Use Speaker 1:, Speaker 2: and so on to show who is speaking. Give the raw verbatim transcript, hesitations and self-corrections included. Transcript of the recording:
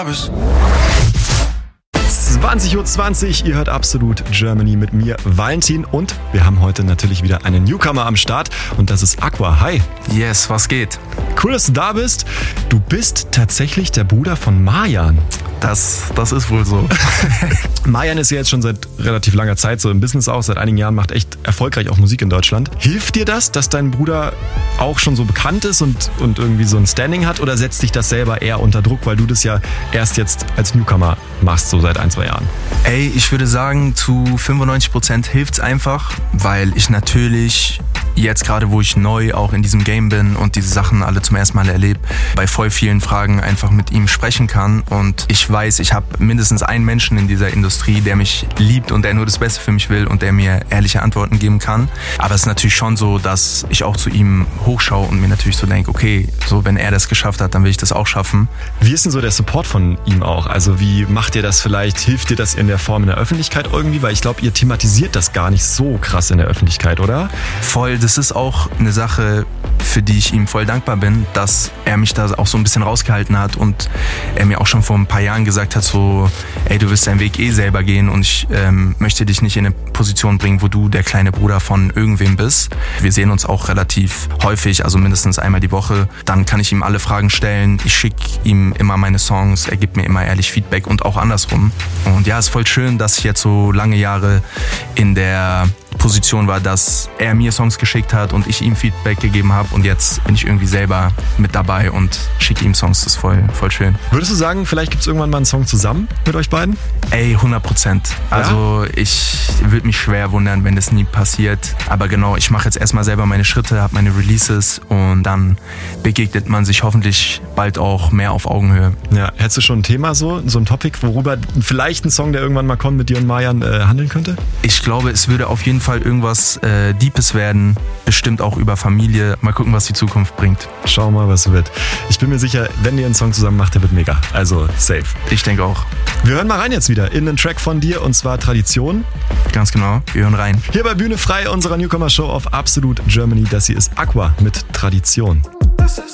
Speaker 1: da bist.
Speaker 2: zwanzig Uhr zwanzig, ihr hört Absolut Germany mit mir, Valentin, und wir haben heute natürlich wieder einen Newcomer am Start und das ist Aqua. Hi.
Speaker 3: Yes, was geht?
Speaker 2: Cool, dass du da bist. Du bist tatsächlich der Bruder von Marjan.
Speaker 3: Das, das ist wohl so.
Speaker 2: Marjan ist ja jetzt schon seit relativ langer Zeit so im Business auch, seit einigen Jahren macht echt erfolgreich auch Musik in Deutschland. Hilft dir das, dass dein Bruder auch schon so bekannt ist und, und irgendwie so ein Standing hat, oder setzt dich das selber eher unter Druck, weil du das ja erst jetzt als Newcomer machst, so seit ein, zwei Jahren?
Speaker 3: Ey, ich würde sagen, zu fünfundneunzig Prozent hilft's einfach, weil ich natürlich jetzt gerade, wo ich neu auch in diesem Game bin und diese Sachen alle zum ersten Mal erlebe, bei voll vielen Fragen einfach mit ihm sprechen kann, und ich weiß, ich habe mindestens einen Menschen in dieser Industrie, der mich liebt und der nur das Beste für mich will und der mir ehrliche Antworten geben kann. Aber es ist natürlich schon so, dass ich auch zu ihm hochschaue und mir natürlich so denke, okay, so wenn er das geschafft hat, dann will ich das auch schaffen.
Speaker 2: Wie ist denn so der Support von ihm auch? Also wie macht ihr das vielleicht? Hilft dir das in der Form in der Öffentlichkeit irgendwie? Weil ich glaube, ihr thematisiert das gar nicht so krass in der Öffentlichkeit, oder?
Speaker 3: Voll, das ist auch eine Sache, für die ich ihm voll dankbar bin, dass er mich da auch so ein bisschen rausgehalten hat und er mir auch schon vor ein paar Jahren gesagt hat, so, ey, du wirst deinen Weg eh selber gehen und ich ähm, möchte dich nicht in eine Position bringen, wo du der kleine Bruder von irgendwem bist. Wir sehen uns auch relativ häufig, also mindestens einmal die Woche. Dann kann ich ihm alle Fragen stellen, ich schicke ihm immer meine Songs, er gibt mir immer ehrlich Feedback und auch andersrum. Und ja, es ist voll schön, dass ich jetzt so lange Jahre in der Position war, dass er mir Songs geschickt hat und ich ihm Feedback gegeben habe, und jetzt bin ich irgendwie selber mit dabei und schicke ihm Songs. Das ist voll, voll schön.
Speaker 2: Würdest du sagen, vielleicht gibt es irgendwann mal einen Song zusammen mit euch beiden?
Speaker 3: Ey, hundert Prozent. Also ja? Ich würde mich schwer wundern, wenn das nie passiert. Aber genau, ich mache jetzt erstmal selber meine Schritte, habe meine Releases und dann begegnet man sich hoffentlich bald auch mehr auf Augenhöhe.
Speaker 2: Ja, hättest du schon ein Thema so, so ein Topic, worüber vielleicht ein Song, der irgendwann mal kommt, mit dir und Marjan äh, handeln könnte?
Speaker 3: Ich glaube, es würde auf jeden Fall irgendwas äh, Deepes werden, bestimmt auch über Familie. Mal gucken, was die Zukunft bringt.
Speaker 2: Schauen wir mal, was wird. Ich bin mir sicher, wenn ihr einen Song zusammen macht, der wird mega. Also safe.
Speaker 3: Ich denke auch.
Speaker 2: Wir hören mal rein jetzt wieder in einen Track von dir, und zwar Tradition.
Speaker 3: Ganz genau, wir hören rein.
Speaker 2: Hier bei Bühne frei, unserer Newcomer-Show auf Absolut Germany. Das hier ist Aqua mit Tradition.
Speaker 1: Das ist